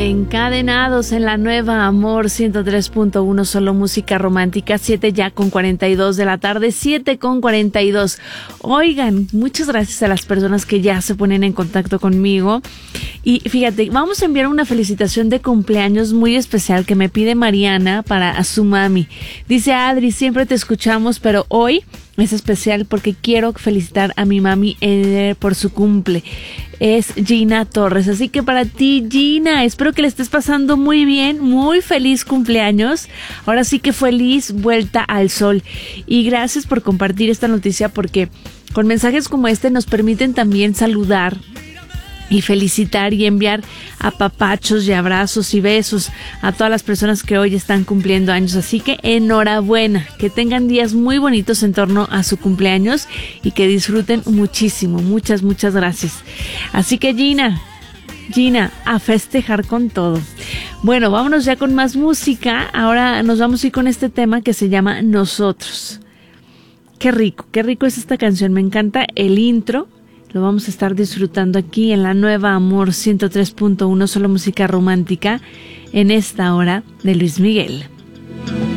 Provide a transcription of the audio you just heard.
Encadenados en la nueva Amor 103.1, solo música romántica, 7 ya con 42 de la tarde, 7 con 42. Oigan, muchas gracias a las personas que ya se ponen en contacto conmigo. Y fíjate, vamos a enviar una felicitación de cumpleaños muy especial que me pide Mariana para su mami. Dice: Adri, siempre te escuchamos, pero hoy es especial porque quiero felicitar a mi mami por su cumple. Es Gina Torres, así que para ti, Gina, espero que le estés pasando muy bien, muy feliz cumpleaños. Ahora sí que feliz vuelta al sol. Y gracias por compartir esta noticia, porque con mensajes como este nos permiten también saludar y felicitar y enviar apapachos y abrazos y besos a todas las personas que hoy están cumpliendo años. Así que enhorabuena, que tengan días muy bonitos en torno a su cumpleaños y que disfruten muchísimo. Muchas gracias. Así que Gina, a festejar con todo. Bueno, vámonos ya con más música. Ahora nos vamos a ir con este tema que se llama Nosotros. Qué rico es esta canción. Me encanta el intro. Lo vamos a estar disfrutando aquí en la nueva Amor 103.1, solo música romántica, en esta hora de Luis Miguel.